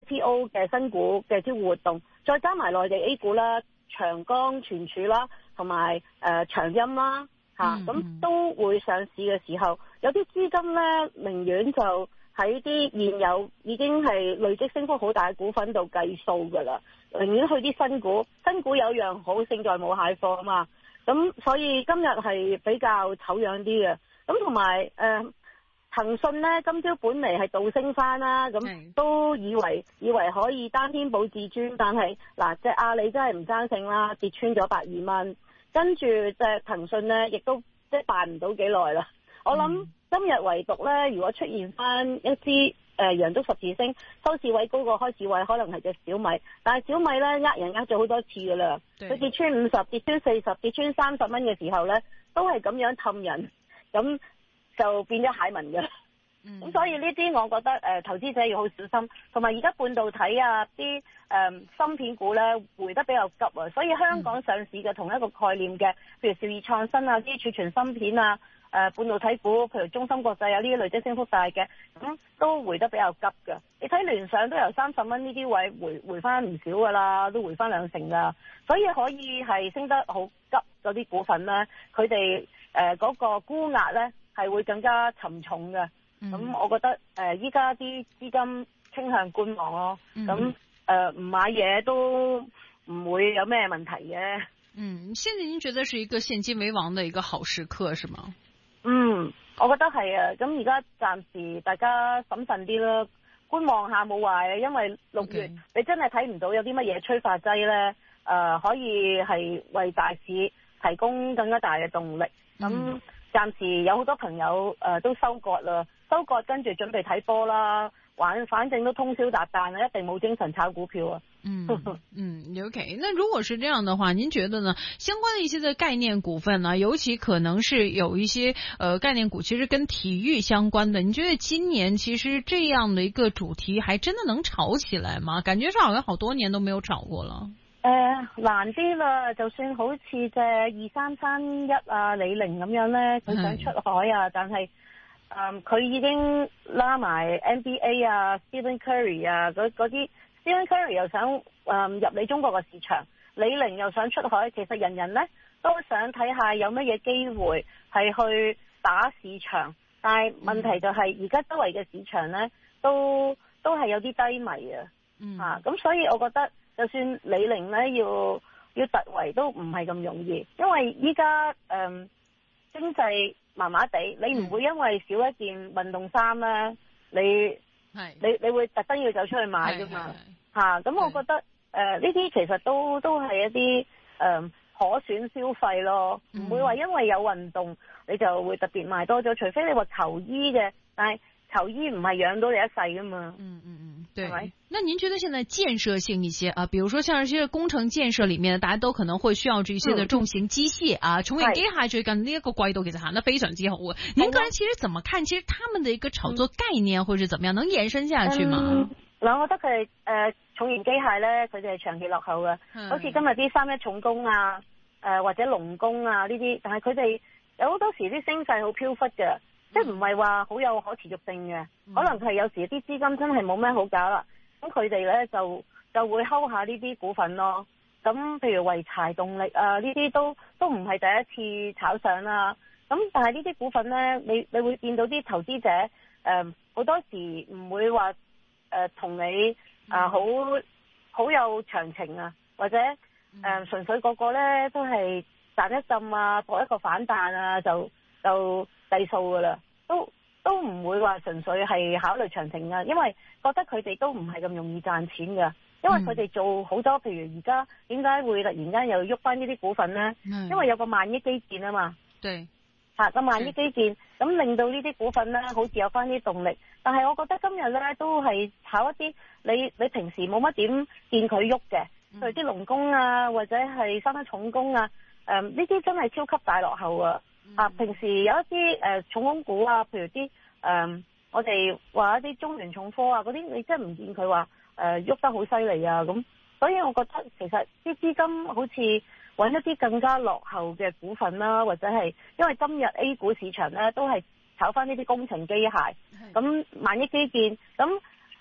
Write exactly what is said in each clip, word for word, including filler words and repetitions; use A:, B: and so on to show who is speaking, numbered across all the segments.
A: P O 嘅新股嘅招股活動，再加埋內地 A 股啦、長江存儲啦，同埋誒長鑫啦嚇，咁、嗯啊、都會上市嘅時候，有啲資金咧寧願就喺啲現有已經係累積升幅好大嘅股份度計數㗎啦，寧願去啲新股。新股有樣好，勝在冇蟹貨啊嘛。咁所以今日係比較醜樣啲嘅。咁同埋誒騰訊咧，今朝本嚟係倒升翻啦，咁都以為以為可以單天保至尊，但係嗱隻阿里真係唔爭勝啦，跌穿咗百二蚊。跟住隻騰訊咧，亦都即係辦唔到幾耐啦。我諗今日唯獨咧，如果出現翻一支誒陽燭十字星，收市位高過開市位，可能係隻小米。但係小米咧，呃人呃咗好多次噶啦，佢跌穿五十、跌穿四十、跌穿三十蚊嘅時候咧，都係咁樣氹人，咁就變咗蟹文嘅。咁、嗯、所以呢啲我覺得誒、呃、投資者要好小心。同埋而家半導體啊，啲誒、呃、芯片股咧回得比較急啊，所以香港上市嘅同一個概念嘅，譬如兆易創新啊，啲儲存芯片啊。誒、呃、半導體股，譬如中芯國際啊，呢啲累積升幅大嘅，咁都回得比較急㗎。你睇聯想都由三十蚊呢啲位回回翻唔少㗎啦，都回翻兩成㗎。所以可以係升得好急嗰啲股份咧，佢哋誒嗰個沽壓咧係會更加沉重嘅。咁、嗯、我覺得誒依家啲資金傾向觀望咯。咁誒唔買嘢都唔會有咩問題嘅。
B: 嗯，現在您覺得是一個現金為王的一個好時刻，是嗎？
A: 嗯，我覺得係啊，咁而家暫時大家審慎啲啦，觀望下冇壞啊，因為六月、okay. 你真係睇唔到有啲乜嘢催化劑咧，誒、呃、可以係為大市提供更加大嘅動力。咁、嗯、暫時有好多朋友誒、呃、都收割啦，收割跟住準備睇波啦，玩反正都通宵達旦啊，一定冇精神炒股票啊。
B: 嗯嗯 ，OK。那如果是這樣的話，您覺得呢？相關的一些的概念股份呢，尤其可能是有一些呃概念股，其實跟體育相關的。你覺得今年其實這樣的一個主題，還真的能炒起來嗎？感覺上好像好多年都沒有炒過了。
A: 誒、呃，難啲啦，就算好似隻二三三一啊，李寧咁樣咧，佢想出海啊，但係誒佢已經拉埋 N B A 啊 ，Stephen Curry 啊，嗰嗰啲。Stephen Curry 又想誒、嗯、入你中國嘅市場，李寧又想出海，其實人人咧都想睇下有乜嘢機會係去打市場，但係問題就係而家周圍嘅市場咧都都係有啲低迷啊，嗯、啊咁所以我覺得就算李寧咧要要突圍都唔係咁容易，因為依家誒經濟麻麻地，你唔會因為少一件運動衫咧，你係你你會特登要走出去買噶嘛？吓，咁、啊、我覺得誒呢啲其實都都係一啲誒、呃、可選消費咯，唔、嗯、會話因為有運動你就會特別買多咗，除非你話球衣嘅，但係球衣唔係養到你一世噶嘛。嗯嗯嗯，對。
B: 那您覺得現在建設性一些啊，比如說像一些工程建設裏面，大家都可能會需要這些的重型機械、嗯、啊，重型機械最近呢一個季度其實行得非常之好啊。您個人其實怎麼看？其實他們的一個炒作概念會是怎麼樣？能延伸下去嗎？
A: 嗯嗱，我覺得佢哋誒重型機械咧，佢哋係長期落後嘅，好似今日啲三一重工啊，誒、呃、或者龍工啊呢啲，但係佢哋有好多時啲升勢好飄忽嘅、嗯，即係唔係話好有可持續性嘅、嗯，可能係有時啲資金真係冇咩好搞啦，咁佢哋咧就就會睺下呢啲股份咯。咁譬如濰柴動力啊，呢啲都都唔係第一次炒上啦。咁但係呢啲股份咧，你你會見到啲投資者誒好、呃、多時唔會話。誒、呃，同你啊、呃、好好有長情啊，或者誒純、呃、粹個個咧都係賺一浸啊，搏一個反彈啊，就就計數噶啦，都都唔會話純粹係考慮長情啊，因為覺得佢哋都唔係咁容易賺錢噶，因為佢哋做好多，譬如而家點解會突然間又喐翻呢啲股份咧？因為有個萬億基建啊嘛。對。吓，咁萬億基建，咁令到呢啲股份咧，好似有翻啲動力。但係我覺得今日咧都係炒一啲你你平時冇乜點見佢喐嘅，譬如啲龍工啊，或者係三一重工啊，誒呢啲真係超級大落後啊！啊，平時有一啲誒、呃、重工股啊，譬如啲誒、呃、我哋話一啲中聯重科啊嗰啲，你真係唔見佢話誒喐得好犀利啊咁。所以我覺得其實啲資金好似揾一啲更加落後嘅股份啦，或者係因為今日 A 股市場咧都係炒翻呢啲工程機械，咁萬億基建，咁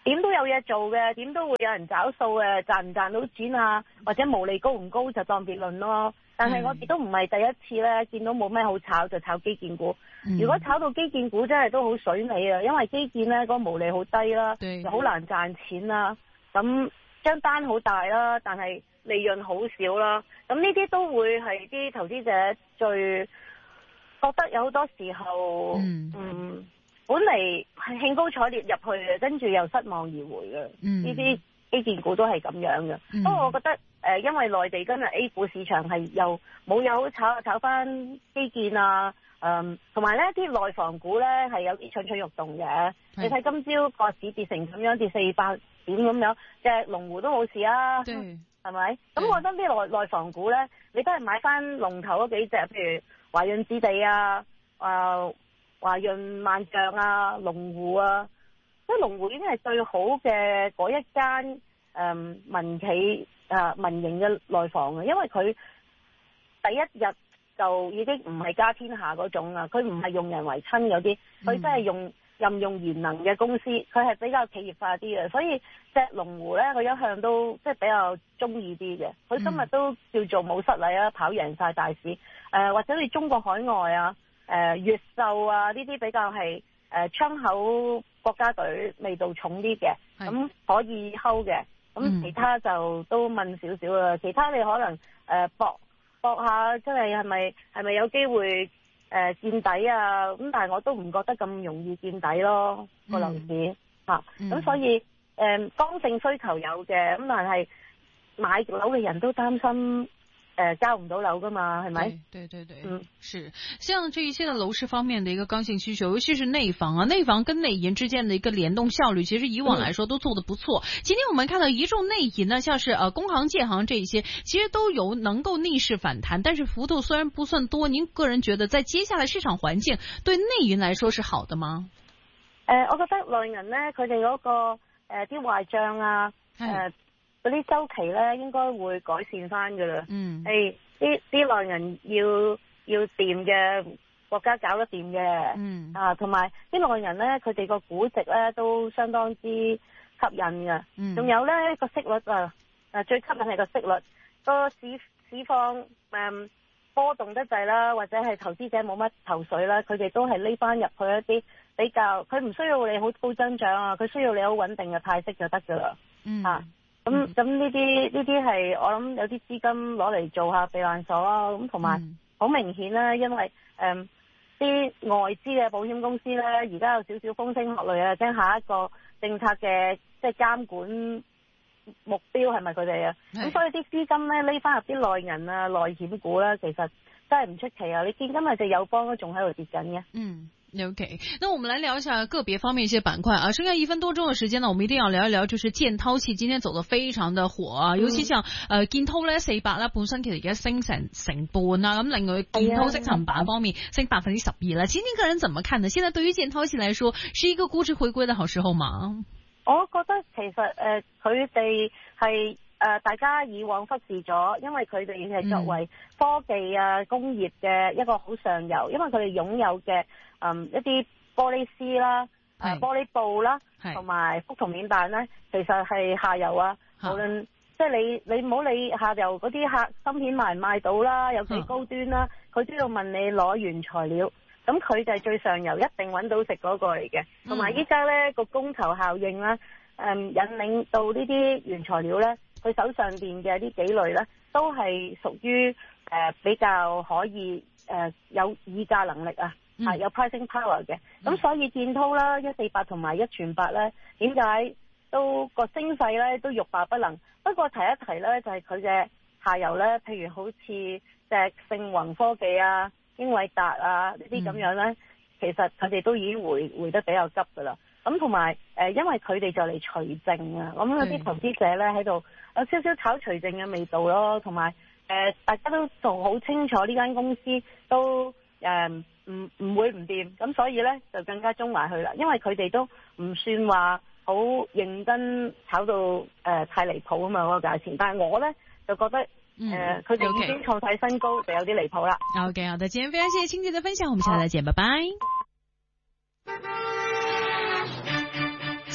A: 點都有嘢做嘅，點都會有人找數嘅，賺唔賺到錢啊，或者毛利高唔高就當別論咯。但係我亦都唔係第一次咧，見到冇咩好炒就炒基建股。嗯、如果炒到基建股真係都好水尾啊，因為基建咧嗰、嗰個毛利好低啦，就好難賺錢啦。咁張單好大啦，但係利潤好少啦。咁呢啲都會係啲投資者最覺得有好多時候，嗯。嗯本嚟係興高采烈入去嘅，跟住又失望而回嘅。呢啲、嗯、基建股都係咁樣嘅。不過、嗯、我覺得誒、呃，因為內地今日 A 股市場係又冇有炒炒翻基建啊，誒同埋咧啲內房股咧係有啲蠢蠢欲動嘅。是你睇今朝個市跌成咁樣，跌四百點咁樣，隻龍湖都冇事啊，係咪？咁對我覺得啲內內房股咧，你都係買翻龍頭嗰幾隻，譬如華潤置地啊，啊、呃。華潤萬象啊，龍湖啊，即係龍湖已經係最好嘅嗰一間誒、嗯、民企啊民營嘅內房啊，因為佢第一日就已經唔係家天下嗰種啊，佢唔係用人為親嗰啲，佢真係用任用賢能嘅公司，佢係比較企業化啲嘅，所以隻龍湖咧，佢一向都即係比較中意啲嘅，佢今日都叫做冇失禮啊，跑贏晒大市，誒、呃、或者你中國海外啊。誒、呃、越秀啊，呢啲比較係誒、呃、窗口國家隊味道重啲嘅，咁是可以 hold 嘅。咁其他就都問少少啦。嗯、其他你可能誒、呃、搏搏下，真係係咪係咪有機會誒、呃、見底啊？咁但係我都唔覺得咁容易見底咯，個樓市嚇。咁、嗯啊、所以誒、呃、剛性需求有嘅，咁但係買樓嘅人都擔心。呃，交唔到樓噶嘛，係咪？
B: 對對對，嗯，是。像這一些的樓市方面的一個剛性需求，尤其是內房啊，內房跟內銀之間的一個聯動效率，其實以往來說都做得不錯。嗯、今天我們看到一眾內銀呢，像是呃工行、建行這一些，其實都有能夠逆勢反彈，但是幅度雖然不算多。您個人覺得，在接下來市場環境對內銀來說是好的嗎？
A: 呃，我覺得內銀呢，佢哋嗰個呃啲壞賬啊，呃嗰啲周期咧應該會改善翻噶啦。嗯，誒，啲啲內銀要要掂嘅，國家搞得掂嘅。嗯，啊，同埋啲內銀咧，佢哋個估值咧都相當之吸引嘅。嗯，仲有咧個息率啊，誒最吸引係個息率。個市市況誒、嗯、波動得滯啦，或者係投資者冇乜頭緒啦，佢哋都係匿翻入去一啲比較，佢唔需要你好高增長啊，佢需要你好穩定嘅派息就得噶啦。嗯，啊。咁咁呢啲呢啲係我諗有啲資金攞嚟做下避難所啊，咁同埋好明顯啦，因為誒啲、呃、外資嘅保險公司咧，而家有少少風聲落嚟啊，驚下一個政策嘅即係監管目標係咪佢哋啊？咁是所以啲資金咧匿翻入啲內銀啊、內險股啦，其實真係唔出奇啊！你見今日隻友邦都仲喺度跌緊嘅。嗯。
B: OK，那我們來聊一下個別方面一些板塊啊。剩下一分多鐘的時間呢，我們一定要聊一聊，就是建滔氣今天走得非常的火啊，嗯、尤其像呃建滔呢四百啦，本身其實而家升成成半啦，咁另外建滔積層板方面升百分之十二啦。其實您個人怎麼看呢？現在對於建滔氣來說，是一個估值回歸的好時候嗎？
A: 我覺得其實誒佢哋係誒大家以往忽視咗，因為佢哋係作為科技啊、嗯、工業嘅一個好上游，因為佢哋擁有嘅。嗯，一啲玻璃絲啦，誒是、呃、玻璃布啦，同埋覆銅面板咧，其實係下游啊。是無論即係你你唔好理下游嗰啲客芯片賣唔賣到啦，有幾高端啦，佢都要問你攞原材料。咁佢就係最上游，一定揾到食嗰個嚟嘅。同埋依家咧個供求效應啦，誒、嗯、引領到呢啲原材料咧，佢手上邊嘅呢幾類咧，都係屬於誒、呃、比較可以誒、呃、有議價能力啊。係、嗯、有 pricing power 嘅，咁、嗯、所以建滔啦、一四八同埋一全八咧，點解都個升勢咧都欲罷不能？不過提一提咧，就係佢嘅下游咧，譬如好似隻盛宏科技啊、英偉達啊呢啲咁樣咧，嗯、其實佢哋都已經回回得比較急噶啦。咁同埋誒，因為佢哋就嚟除淨啊，咁有啲投資者咧喺度有少少炒除淨嘅味道咯。同埋誒，大家都仲好清楚呢間公司都誒。呃唔唔會唔掂，咁所以咧就更加中埋去啦。因為佢哋都唔算話好認真炒到誒、呃、太離譜啊嘛嗰個價錢，但係我咧就覺得誒佢哋已經創睇新高，就有啲離譜啦。
B: OK， 好的，今天非常謝謝青姐的分享，我們下次再見，拜拜。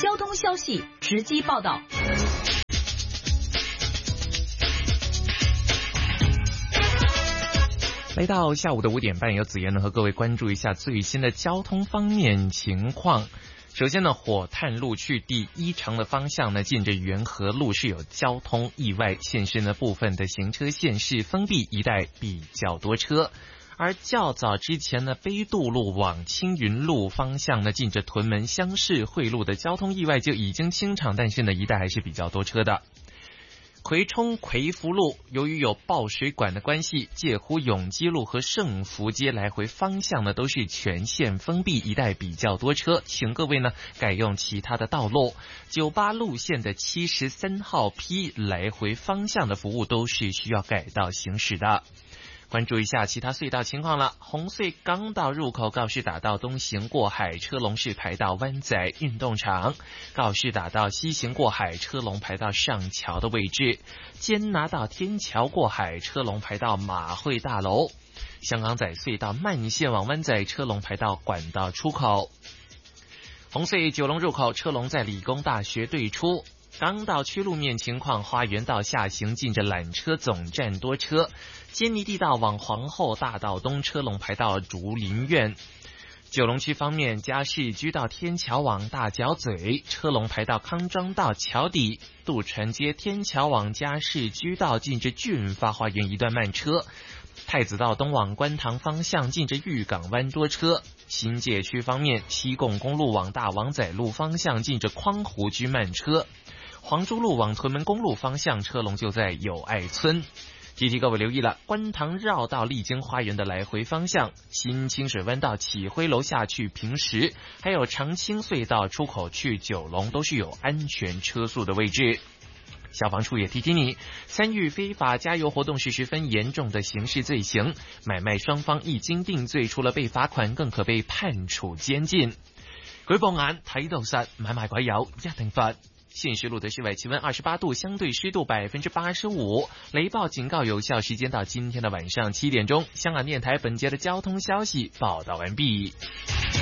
C: 交通消息直击报道。
D: 来到下午的五点半，由子妍呢和各位关注一下最新的交通方面情况。首先呢，火炭路去第一城的方向呢，近着元和路是有交通意外，现时呢部分的行车线是封闭，一带比较多车。而较早之前呢，卑渡路往青云路方向呢，近着屯门乡市汇路的交通意外就已经清场，但是呢，一带还是比较多车的。葵冲葵福路由于有爆水管的关系，介乎永基路和盛福街来回方向呢都是全线封闭，一带比较多车，请各位呢改用其他的道路。九八路线的七十三号 P 来回方向的服务都是需要改道行驶的。关注一下其他隧道情况了。红隧港岛入口告士打道东行过海，车龙是排到湾仔运动场；告士打道西行过海，车龙排到上桥的位置；坚拿道天桥过海，车龙排到马会大楼；香港仔隧道慢线往湾仔，车龙排到管道出口；红隧九龙入口车龙在理工大学对出。港岛区路面情况，花园道下行近着缆车总站多车；坚尼地道往皇后大道东车龙排到竹林苑。九龙区方面，嘉士居道天桥往大角咀，车龙排到康庄道桥底；渡船街天桥往嘉士居道近着俊发花园一段慢车；太子道东往观塘方向近着玉港湾多车。新界区方面，西贡公路往大王仔路方向近着匡湖居慢车；黄珠路往屯门公路方向车龙就在友爱村。提提各位留意了，观塘绕道丽晶花园的来回方向，新清水湾道启辉楼下去平石，还有长青隧道出口去九龙都是有安全车速的位置。消防处也提提你，参与非法加油活动是十分严重的刑事罪行，买卖双方一经定罪，除了被罚款，更可被判处监禁。舉報眼睇到實，買賣鬼油一定罰。現時錄的室外氣溫二十八度，相對濕度百分之八十五，雷暴警告有效時間到今天的晚上七點鐘。香港電台本節的交通消息報道完畢。